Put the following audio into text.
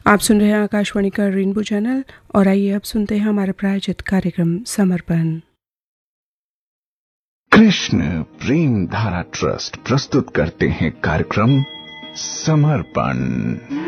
आप सुन रहे हैं आकाशवाणी का रेनबो चैनल और आइए अब सुनते हैं हमारा प्रायोजित कार्यक्रम समर्पण। कृष्ण प्रेम धारा ट्रस्ट प्रस्तुत करते हैं कार्यक्रम समर्पण।